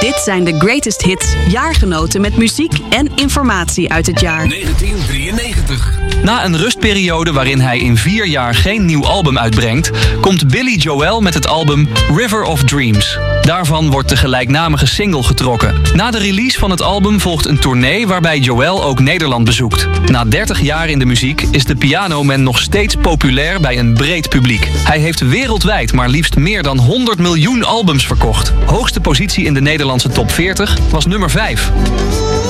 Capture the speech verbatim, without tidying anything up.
Dit zijn de greatest hits, jaargenoten met muziek en informatie uit het jaar. negentien drieënnegentig. Na een rustperiode waarin hij in vier jaar geen nieuw album uitbrengt, komt Billy Joel met het album River of Dreams. Daarvan wordt de gelijknamige single getrokken. Na de release van het album volgt een tournee waarbij Joel ook Nederland bezoekt. Na dertig jaar in de muziek is de pianoman nog steeds populair bij een breed publiek. Hij heeft wereldwijd maar liefst meer dan honderd miljoen albums verkocht. Hoogste positie in de Nederlandse top veertig was nummer vijf.